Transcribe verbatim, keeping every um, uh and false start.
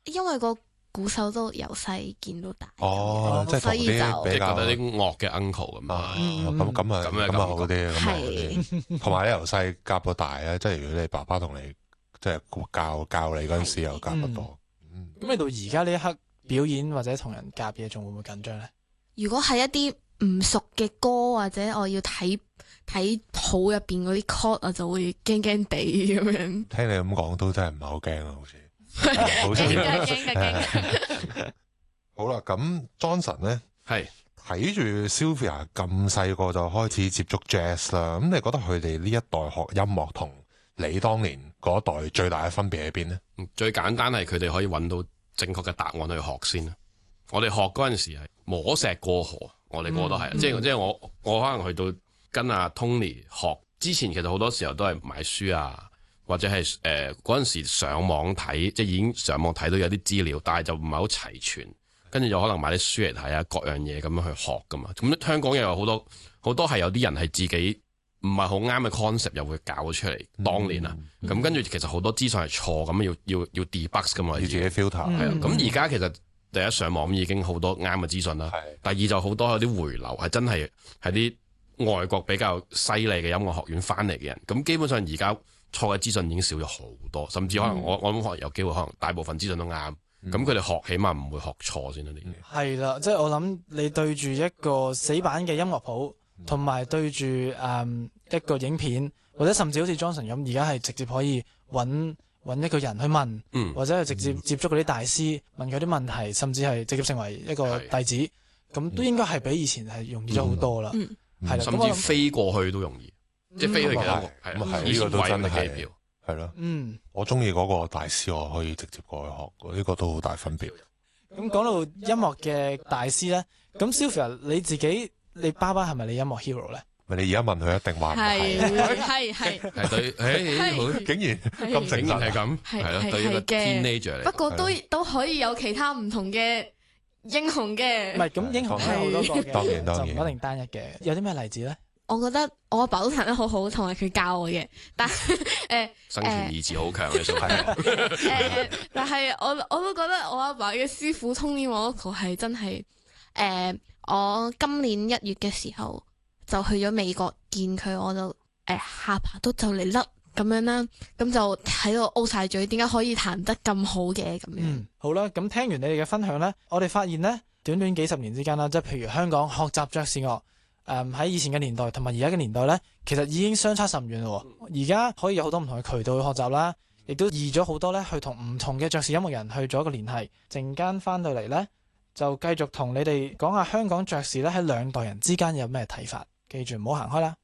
因為個鼓手都由細見到大， 哦，即係同啲比較覺得啲樂嘅 uncle 咁啊， 咁咁啊咁啊好啲，咁啊好啲。同埋你由細夾到大咧，即係如果你爸爸同你即係教教你嗰陣時又夾得多。 咁你到而家呢一刻表演或者同人夾嘢，仲會唔會緊張咧？ 如果係一啲唔熟嘅歌或者我要睇睇譜入邊嗰啲 chord，我就會驚驚地咁樣。 聽你咁講都真係唔係好驚啊，好似。好驚驚驚！ 好啦，咁 Johnson 咧係睇住 Sylvia 咁細個就開始接觸 jazz 啦，咁你覺得佢哋呢一代學音樂同你當年嗰一代最大嘅分別喺邊呢？ 最簡單係佢哋可以揾到正確嘅答案去學先。我哋學嗰陣時係摸石過河，我哋個個都係，嗯、即係即係我我可能去到跟阿 Tony 學之前，其實好多時候都係買書啊。或者係誒嗰陣時上網睇，即係已經上網睇到有啲資料，但係就唔係好齊全，跟住就可能買啲書嚟睇啊，各樣嘢咁樣去學噶嘛。咁香港又有好多好多係有啲人係自己唔係好啱嘅 concept，又會教咗出嚟。嗯、當年啊，咁、嗯、跟住其實好多資訊係錯，咁要要要 debug 噶嘛，要自己 filter。係啊，咁而家其實第一上網已經好多啱嘅資訊啦。的第二就好多有啲回流係真係係啲外國比較犀利嘅音樂學院翻嚟嘅人，咁基本上而家錯嘅資訊已經少咗好多，甚至可能我、嗯、我諗可能有機會，可能大部分資訊都啱。咁佢哋學起碼唔會學錯先啦。呢啲係啦，即係我諗你對住一個死板嘅音樂譜，同埋、嗯、對住誒、嗯、一個影片，或者甚至好似 Johnson 咁，而家係直接可以揾揾一個人去問，嗯、或者係直接接觸嗰啲大師問佢啲問題，甚至係直接成為一個弟子，咁都應該係比以前係容易咗好多啦。係啦、嗯，嗯、甚至飛過去都容易。即係飛去其他，係咁係呢個都真係係咯。 嗯， 我中意嗰個大師，我可以直接過去學，呢個都好大分別。 咁講到音樂嘅大師咧，咁 Sylvia 你自己，你爸爸係咪你音樂 hero 咧？ 咪你而家問佢一定話唔係， 係係係對，誒， 竟然咁誠實係咁，係咯，對一個 teenager 嚟。 不過都都可以有其他唔同嘅英雄嘅。 唔係咁，英雄係好多個嘅， 當然當然， 就唔一定單一嘅。有啲咩例子咧？ 我覺得我阿爸都彈得好好，同埋佢教我嘅。但係誒， 生存意志好強嘅，所以誒，但係我我都覺得我阿爸嘅師傅 Tony Morocco 係真係誒、呃，我今年一月嘅時候就去咗美國見佢，我就誒、呃、下巴都就嚟甩咁樣啦，咁就喺度 O 晒嘴，點解可以彈得咁好嘅咁樣？ 嗯，好啦，咁聽完你哋嘅分享咧，我哋發現咧，短短幾十年之間啦，即係譬如香港學習爵士樂。誒喺、um, 以前嘅年代同埋而家嘅年代呢，其實已經相差甚遠咯。而家可以有好多唔同嘅渠道去學習啦，亦都易咗好多呢，去同唔同嘅爵士音樂人去做一個聯繫。陣間翻到嚟呢，就繼續同你哋講下香港爵士呢喺兩代人之間有咩睇法。記住唔好行開啦。